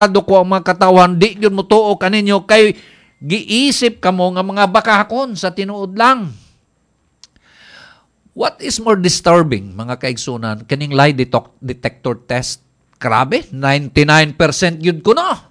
ko ang mga katawan, di yun mo tuo kaninyo, kay giisip ka mo nga mga bakakon sa tinuod lang. What is more disturbing, mga kaigsunan, kaning lie detector test? Grabe, 99% yun ko na.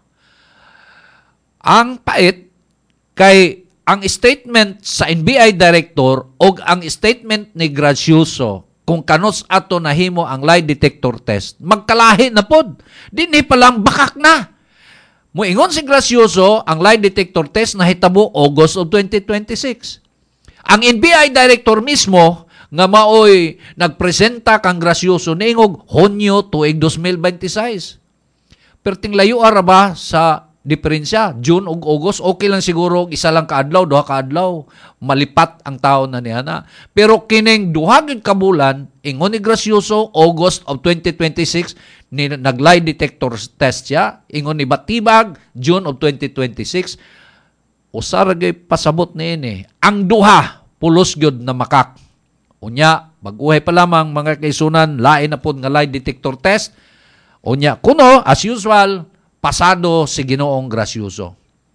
Ang pait, kay ang statement sa NBI Director o ang statement ni Gracioso kung kanos ato nahimo ang lie detector test, magkalahi na pod. Dinhi pa lang bakak na. Muingon si Gracioso, ang lie detector test nahitabo August of 2026. Ang NBI Director mismo, nga maoy nagpresenta kang Gracioso, niingog Hunyo tuig 2026. Perting layo ara ba sa diferensya? June ug August, okay lang siguro isa lang kaadlaw, duha kaadlaw, malipat ang taon na niya na. Pero kining duha gyud ka bulan, ingon ni Gracioso, August of 2026, ni nag-lie detector test siya, ingon ni Batibag, June of 2026, usara gyud pasabot niini. Ang duha, pulos gyud na makak. Unya, baguhay pa lamang mga kaisunan, lain na po nga lie detector test. Unya, kuno, as usual, pasado si Ginoong Gracioso.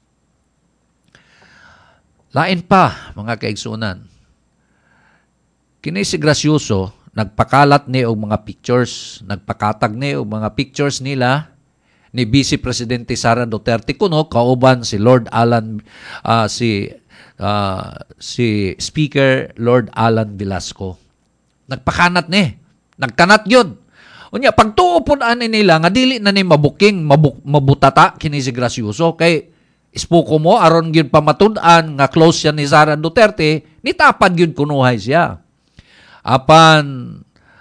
Lain pa, mga kaigsunan. Kini si Gracioso, nagpakalat ni og mga pictures, nagpakatag ni og mga pictures nila ni Vice Presidente Sara Duterte kuno kauban si Lord Alan si Speaker Lord Alan Velasco. Nagpakanat ni, nagkanat yun. Unya pagtuo pud ani nila nga dili na ni mabuking mabutata kini si Gracioso kay ispuko mo aron gyud pamatud-an nga close siya ni Sara Duterte, nitapad gyud kunuhay siya. Apan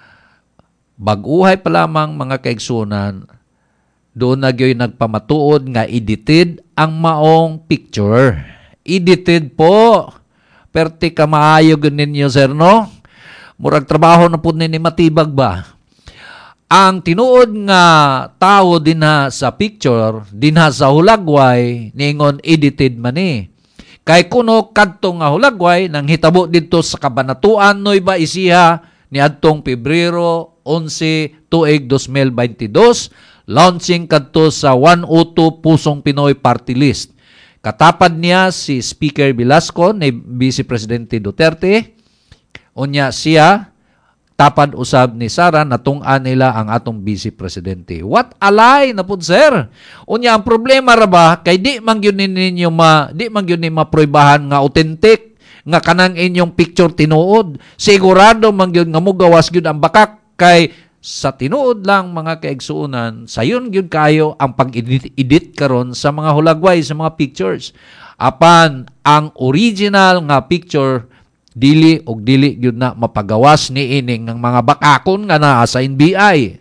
baguhay pa lamang mga kaigsunan, doon na gyud nagpamatuod nga edited ang maong picture. Edited po. Perti ka maayo gyud ninyo sir no? Murag trabaho na pud ni matibag ba? Ang tinuod nga tao dinha sa picture, dinha sa hulagway, ningon edited man ni. Kay kuno kadto nga hulagway nang hitabo didto sa Kabanatuan Nueva Ecija ni adtong Pebrero 11 tuig 2022, launching kadto sa 102 Pusong Pinoy Party List. Katapad niya si Speaker Velasco ni Vice Presidente Duterte. Unya siya tapad usab ni Sara natung-an nila ang atong Vice Presidente. What a lie na pud sir. Unya ang problema ra ba kay di man gyud ninyo maproybahan nga authentic nga kanang inyong picture tinuod. Sigurado man gyud nga mogawas gyud ang bakak kay sa tinuod lang mga kaigsuunan, sayon gyud kayo ang pag-edit karon sa mga hulagway sa mga pictures. Apan ang original nga picture dili gyud na mapagawas ni ining ng mga bakakon nga naa sa NBI.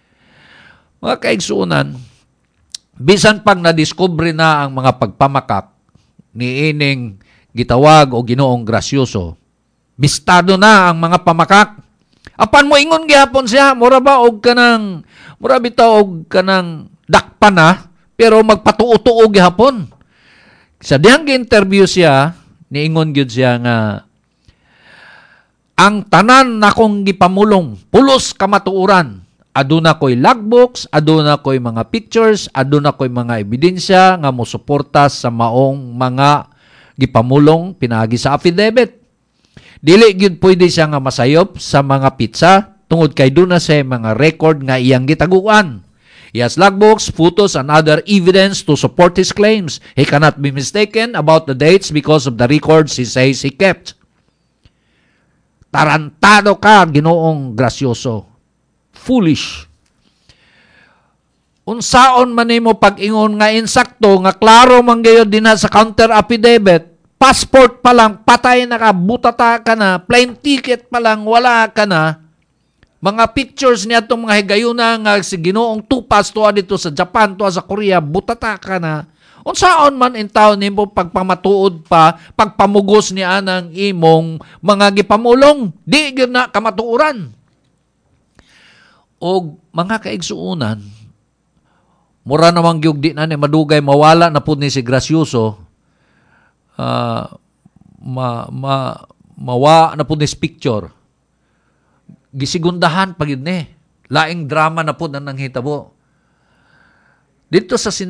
Mga kaigsuunan, bisan pag nadiskubre na ang mga pagpamakak ni ining gitawag o Ginoong Gracioso, bistado na ang mga pamakak. Apan mo ingon gihapon siya, mura bitaw og kanang dakpan na, pero magpatuo-tuo gihapon. Sa dihang gi-interview siya, niingon gyud siya nga ang tanan nakong gipamulong, pulos kamatuuran. Aduna ko'y logbooks, aduna ko'y mga pictures, aduna ko'y mga ebidensya nga mosuporta sa maong mga gipamulong pinagi sa affidavit. Dili gyud pwede siya nga masayop sa mga pizza tungod kay duna sa mga record nga iyang gitaguan. He has logbooks, photos, and other evidence to support his claims. He cannot be mistaken about the dates because of the records he says he kept. Tarantado ka, Ginoong Gracioso. Foolish. Unsaon man nimo pag-ingon nga insakto, nga klaro man gayud dinha sa counter affidavit, passport pa lang, patay na ka, butata ka na, plane ticket pa lang, wala ka na. Mga pictures niya itong mga higayuna nga si Ginoong Tupas tuwa dito sa Japan, tuwa sa Korea, butata ka na. Unsaon man in taon nimo pagpamatuod pa, pagpamugos ni anang imong mga gipamulong, di gyud na kamatuoran. Og mga kaigsuunan, mura namang gyud di na ni madugay mawala na pud ni si Gracioso. Mawa na pud ni picture. Gisigundahan pagid ni. Laing drama na pud ang nanghitabo. Dito sa